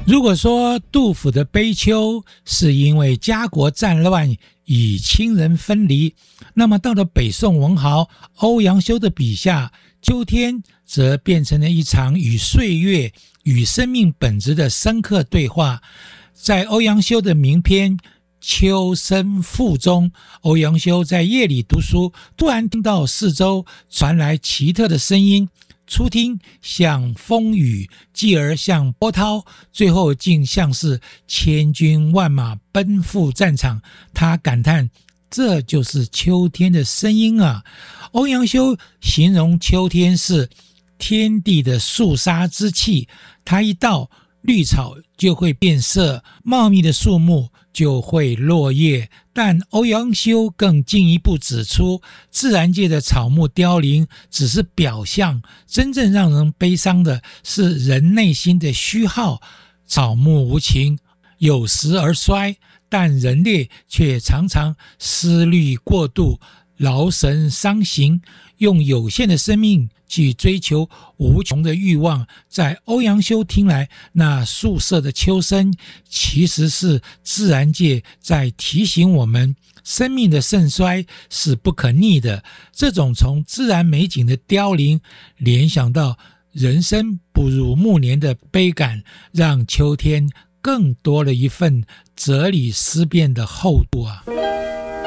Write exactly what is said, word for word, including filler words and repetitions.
如果说杜甫的悲秋是因为家国战乱与亲人分离，那么到了北宋文豪欧阳修的笔下，秋天则变成了一场与岁月与生命本质的深刻对话。在欧阳修的名篇《秋声赋》中，欧阳修在夜里读书，突然听到四周传来奇特的声音，初听像风雨，继而像波涛，最后竟像是千军万马奔赴战场。他感叹，这就是秋天的声音啊！欧阳修形容秋天是天地的肃杀之气，它一到，绿草就会变色，茂密的树木就会落叶。但欧阳修更进一步指出，自然界的草木凋零只是表象，真正让人悲伤的是人内心的虚耗。草木无情，有时而衰，但人类却常常思虑过度，劳神伤形，用有限的生命去追求无穷的欲望。在欧阳修听来，那肃杀的秋声其实是自然界在提醒我们，生命的盛衰是不可逆的。这种从自然美景的凋零联想到人生步入暮年的悲感，让秋天更多了一份哲理思辨的厚度啊。